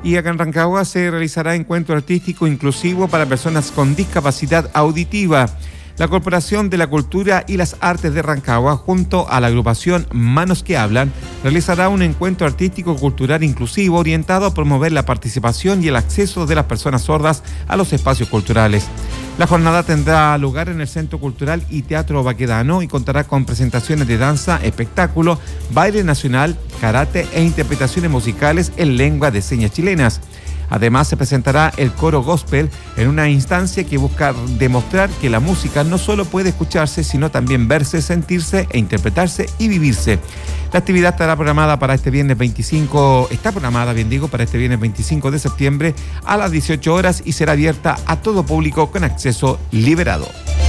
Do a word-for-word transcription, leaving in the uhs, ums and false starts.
Y acá en Rancagua se realizará encuentro artístico inclusivo para personas con discapacidad auditiva. La Corporación de la Cultura y las Artes de Rancagua, junto a la agrupación Manos que Hablan, realizará un encuentro artístico cultural inclusivo orientado a promover la participación y el acceso de las personas sordas a los espacios culturales. La jornada tendrá lugar en el Centro Cultural y Teatro Baquedano y contará con presentaciones de danza, espectáculo, baile nacional, karate e interpretaciones musicales en lengua de señas chilenas. Además, se presentará el coro gospel en una instancia que busca demostrar que la música no solo puede escucharse, sino también verse, sentirse e interpretarse y vivirse. La actividad estará programada para este viernes veinticinco, está programada, bien digo, para este viernes veinticinco de septiembre a las dieciocho horas y será abierta a todo público con acceso liberado.